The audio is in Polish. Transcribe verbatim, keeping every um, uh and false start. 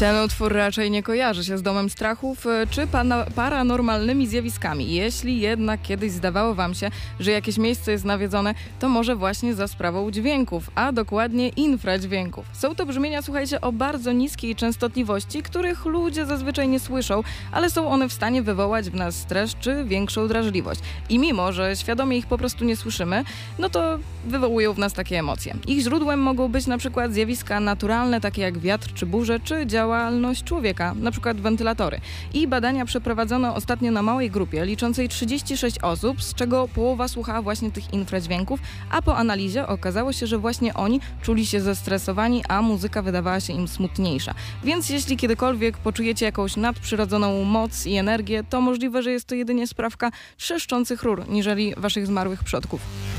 Ten utwór raczej nie kojarzy się z Domem Strachów czy pana, paranormalnymi zjawiskami. Jeśli jednak kiedyś zdawało wam się, że jakieś miejsce jest nawiedzone, to może właśnie za sprawą dźwięków, a dokładnie infradźwięków. Są to brzmienia, słuchajcie, o bardzo niskiej częstotliwości, których ludzie zazwyczaj nie słyszą, ale są one w stanie wywołać w nas stres czy większą drażliwość. I mimo, że świadomie ich po prostu nie słyszymy, no to wywołują w nas takie emocje. Ich źródłem mogą być na przykład zjawiska naturalne, takie jak wiatr czy burze, czy działalność człowieka, na przykład wentylatory. I badania przeprowadzono ostatnio na małej grupie, liczącej trzydzieści sześć osób, z czego połowa słuchała właśnie tych infradźwięków, a po analizie okazało się, że właśnie oni czuli się zestresowani, a muzyka wydawała się im smutniejsza. Więc jeśli kiedykolwiek poczujecie jakąś nadprzyrodzoną moc i energię, to możliwe, że jest to jedynie sprawka trzeszczących rur, niżeli waszych zmarłych przodków.